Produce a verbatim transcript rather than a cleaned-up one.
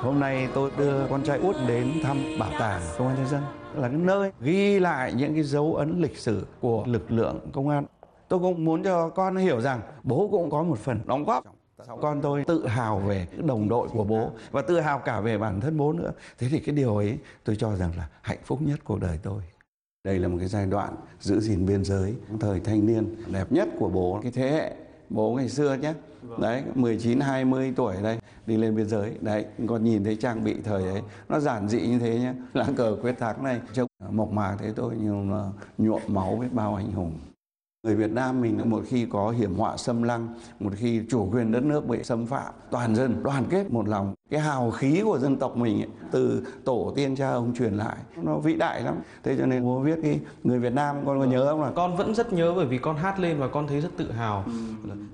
Hôm nay tôi đưa con trai út đến thăm Bảo tàng Công an Nhân dân, là cái nơi ghi lại những cái dấu ấn lịch sử của lực lượng công an. Tôi cũng muốn cho con hiểu rằng bố cũng có một phần đóng góp. Con tôi tự hào về đồng đội của bố và tự hào cả về bản thân bố nữa. Thế thì cái điều ấy tôi cho rằng là hạnh phúc nhất cuộc đời tôi. Đây là một cái giai đoạn giữ gìn biên giới, thời thanh niên đẹp nhất của bố, cái thế hệ bố ngày xưa nhé. Đấy, mười chín hai mươi tuổi đây, đi lên biên giới. Đấy, con nhìn thấy trang bị thời ấy, nó giản dị như thế nhé. Lá cờ quyết thắng này, trông mộc mạc thế thôi nhưng mà nhuộm máu biết bao anh hùng. Người Việt Nam mình một khi có hiểm họa xâm lăng, một khi chủ quyền đất nước bị xâm phạm, toàn dân đoàn kết một lòng. Cái hào khí của dân tộc mình ấy, từ tổ tiên cha ông truyền lại, nó vĩ đại lắm. Thế cho nên bố viết cái Người Việt Nam, con có nhớ không? Là con vẫn rất nhớ bởi vì con hát lên và con thấy rất tự hào. Ừ.